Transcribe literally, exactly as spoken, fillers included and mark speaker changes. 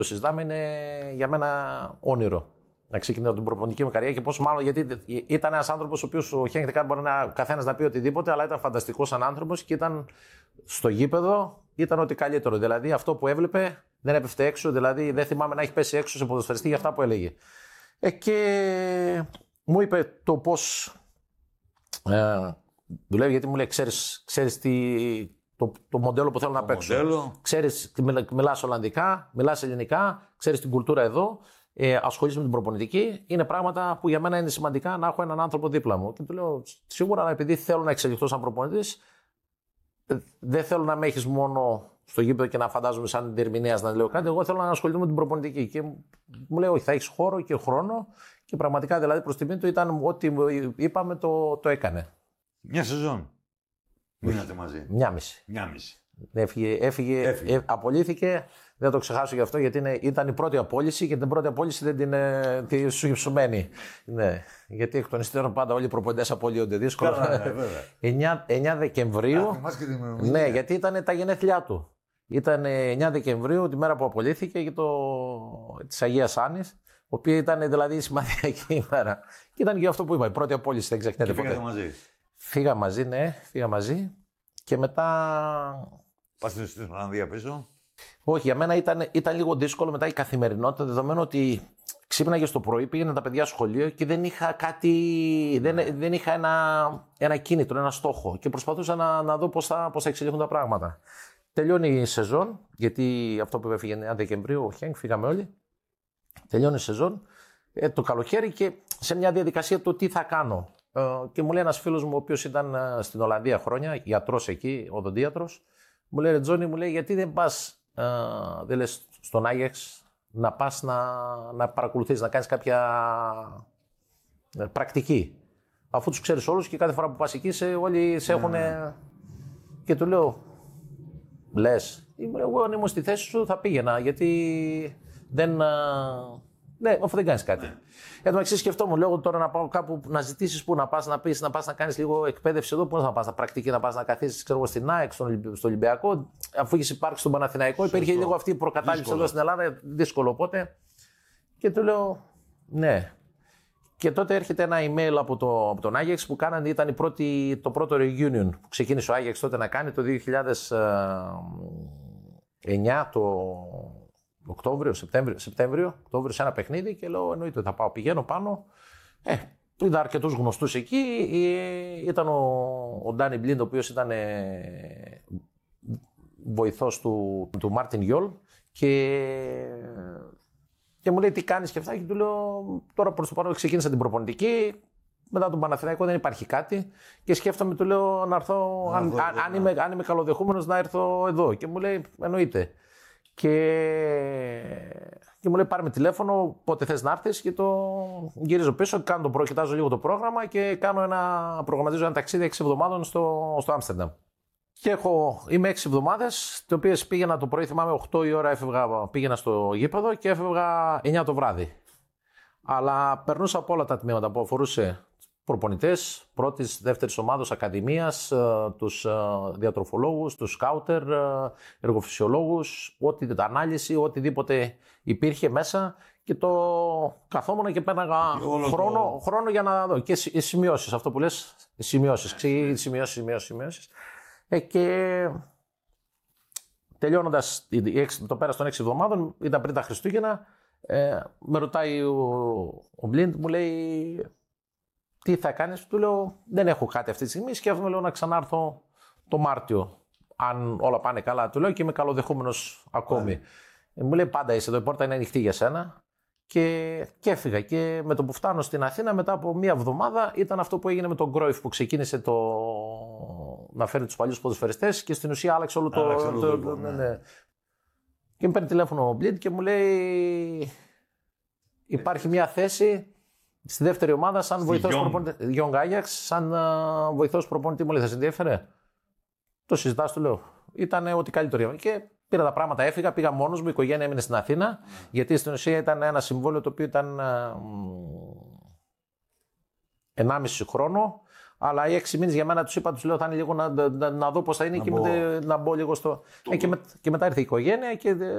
Speaker 1: Το συζητάμε, είναι για μένα όνειρο. Να ξεκινήσω την προπονητική μου καριέρα και πόσο μάλλον γιατί ήταν ένας άνθρωπος ο οποίος ο Χένκ Ντεκάρ μπορεί να καθένας να πει οτιδήποτε, αλλά ήταν φανταστικός σαν άνθρωπος και ήταν στο γήπεδο, ήταν ό,τι καλύτερο. Δηλαδή αυτό που έβλεπε δεν έπεφτε έξω, δηλαδή δεν θυμάμαι να έχει πέσει έξω σε ποδοσφαιριστή για αυτά που έλεγε. Ε, και μου είπε το πώς ε, δουλεύει, γιατί μου λέει: Ξέρεις, ξέρεις τι, το, το μοντέλο που θέλω το να παίξω. Μοντέλο. Ξέρεις, μιλάς Ολλανδικά, μιλάς Ελληνικά, ξέρεις την κουλτούρα εδώ. Ε, ασχολείσαι με την προπονητική, είναι πράγματα που για μένα είναι σημαντικά να έχω έναν άνθρωπο δίπλα μου. Και του λέω: Σίγουρα, αλλά επειδή θέλω να εξελιχθώ σαν προπονητής, δεν θέλω να με έχεις μόνο στο γήπεδο και να φαντάζομαι σαν διερμηνέας να λέω κάτι. Εγώ θέλω να ασχοληθώ με την προπονητική. Και μου λέει: Όχι, θα έχεις χώρο και χρόνο. Και πραγματικά δηλαδή προς τιμή του ήταν ό,τι είπαμε το, το έκανε.
Speaker 2: Μια σεζόν. Μείνατε μαζί.
Speaker 1: Μια μισή.
Speaker 2: Μια μισή.
Speaker 1: Έφυγε, έφυγε, έφυγε. Ε, απολύθηκε. Δεν το ξεχάσω γι' αυτό, γιατί είναι, ήταν η πρώτη απόλυση και την πρώτη απόλυση δεν την ε, τη σου υψωμένη. Ναι, γιατί εκ των υστέρων πάντα όλοι οι προπονητές απολύονται δύσκολα.
Speaker 2: Καλά, ναι,
Speaker 1: εννιά Δεκεμβρίου.
Speaker 2: Α, τη
Speaker 1: ναι, γιατί ήταν τα γενέθλιά του. Ήταν εννιά Δεκεμβρίου, τη μέρα που απολύθηκε για το, της Αγίας Άννης, η οποία ήταν δηλαδή η σημαντική ημέρα. Και ήταν και αυτό που είπα, η πρώτη απόλυση, δεν ξεχνάτε ποτέ.
Speaker 2: Φύγατε μαζί.
Speaker 1: Φύγα μαζί, ναι, φύγα μαζί. Και μετά.
Speaker 2: Πάστε στην Ολλανδία πίσω.
Speaker 1: Όχι, για μένα ήταν, ήταν λίγο δύσκολο μετά η καθημερινότητα, δεδομένου ότι ξύπναγε το πρωί, πήγαινε τα παιδιά σχολείο και δεν είχα κάτι. Δεν, δεν είχα ένα, ένα κίνητρο, ένα στόχο. Και προσπαθούσα να, να δω πώς θα, πώς θα εξελίχουν τα πράγματα. Τελειώνει η σεζόν, γιατί αυτό που έφυγε εννιά Δεκεμβρίου, ο Χένκ, φύγαμε όλοι. Τελειώνει η σεζόν, ε, το καλοκαίρι και σε μια διαδικασία του τι θα κάνω. Ε, και μου λέει ένας φίλος μου, ο οποίος ήταν ε, στην Ολλανδία χρόνια, γιατρός εκεί, οδοντίατρος, μου λέει: Ρε Τζόνι, μου λέει, γιατί δεν πας. Uh, δεν λες στον Άγιαξ να πας να, να παρακολουθείς, να κάνεις κάποια πρακτική. Αφού τους ξέρεις όλους και κάθε φορά που πας εκεί σε, όλοι σε έχουν. Yeah. Και του λέω: Λες, εγώ αν ήμουν στη θέση σου θα πήγαινα, γιατί δεν. Uh... Ναι, αφού δεν κάνεις κάτι. Yeah. Εν τω μεταξύ σκεφτόμουν, λέω τώρα να πάω κάπου να ζητήσεις πού να πας, να πεις, να πας να κάνεις λίγο εκπαίδευση εδώ, πού να πας, να πρακτική, να πας να καθίσεις ξέρω, στην ΑΕΚ, στον, στο Ολυμπιακό, αφού έχεις υπάρξει στον Παναθηναϊκό. Υπήρχε λίγο αυτή η προκατάληψη δύσκολο. Εδώ στην Ελλάδα, δύσκολο οπότε. Και του λέω: Ναι. Και τότε έρχεται ένα email από, το, από τον Άγιαξ που κάνανε, ήταν η πρώτη, το πρώτο reunion που ξεκίνησε ο Άγιαξ τότε να κάνει το δύο χιλιάδες εννιά, το. Οκτώβριο, Σεπτέμβριο, Σεπτέμβριο, Οκτώβριο σε ένα παιχνίδι και λέω: Εννοείται θα πάω, πηγαίνω πάνω. Ε, είδα αρκετούς γνωστούς εκεί. Ε, ήταν ο, ο Ντάνι Μπλίντ, ο οποίος ήταν ε, βοηθός του, του Μάρτιν Γιόλ και, και μου λέει: Τι κάνεις και αυτά. Και του λέω: Τώρα προς το παρόν ξεκίνησα την προπονητική. Μετά τον Παναθηναϊκό δεν υπάρχει κάτι. Και σκέφτομαι, του λέω: Να έρθω, αν, αν, αν, αν, είμαι, αν είμαι καλοδεχούμενος, να έρθω εδώ. Και μου λέει: Εννοείται. Και... και μου λέει: Πάρε με τηλέφωνο, πότε θες να έρθεις. Και το γυρίζω πίσω, κάνω το προ... κοιτάζω λίγο το πρόγραμμα και κάνω ένα... προγραμματίζω ένα ταξίδι έξι εβδομάδων στο, στο Άμστερνταμ. Και έχω... είμαι έξι εβδομάδες, τις οποίες πήγαινα το πρωί, θυμάμαι οκτώ η ώρα έφευγα, πήγαινα στο γήπεδο και έφευγα εννιά το βράδυ. Αλλά περνούσα από όλα τα τμήματα που αφορούσε προπονητές πρώτης, δεύτερης ομάδος, ακαδημίας, τους διατροφολόγους, τους σκάουτερ, εργοφυσιολόγους, ό,τι ανάλυση, οτιδήποτε υπήρχε μέσα και το καθόμουν και πέρναγα χρόνο, το... χρόνο για να δω. Και σημειώσεις, αυτό που λες, σημειώσεις, σημειώσεις, σημειώσεις, σημειώσεις. Ε, και τελειώνοντας το πέρας των έξι εβδομάδων, ήταν πριν τα Χριστούγεννα, ε, με ρωτάει ο, ο Μπλίντ, μου λέει: Τι θα κάνεις, του λέω: Δεν έχω κάτι αυτή τη στιγμή. Σκέφτομαι λέω, να ξανάρθω το Μάρτιο. Αν όλα πάνε καλά, του λέω και είμαι καλοδεχούμενος ακόμη. Ε, μου λέει: Πάντα είσαι εδώ, η πόρτα είναι ανοιχτή για σένα. Και, και έφυγα. Και με το που φτάνω στην Αθήνα, μετά από μία εβδομάδα, ήταν αυτό που έγινε με τον Κρόιφ που ξεκίνησε το... να φέρει τους παλιούς ποδοσφαιριστές και στην ουσία άλλαξε όλο το.
Speaker 2: Άλλαξε
Speaker 1: το,
Speaker 2: το,
Speaker 1: το,
Speaker 2: το
Speaker 1: ναι.
Speaker 2: Ναι.
Speaker 1: Και με παίρνει τηλέφωνο ο Μπλίντ και μου λέει: Υπάρχει μία θέση. Στη δεύτερη ομάδα, σαν βοηθός προπονητή. Young Ajax, σαν uh, βοηθός προπονητή, μου λέει: Θα σε ενδιαφέρε. Το συζητάς, του λέω. Ήταν ό,τι καλύτερο. Και πήρα τα πράγματα, έφυγα, πήγα μόνος μου, η οικογένεια έμεινε στην Αθήνα. Mm. Γιατί στην ουσία ήταν ένα συμβόλαιο το οποίο ήταν ενάμιση χρόνο. Αλλά οι έξι μήνες για μένα τους είπα, τους λέω: Θα είναι λίγο να, να, να δω πώς θα είναι να και, μπω... με, να μπω λίγο στο. Ε, και, με, και μετά ήρθε η οικογένεια και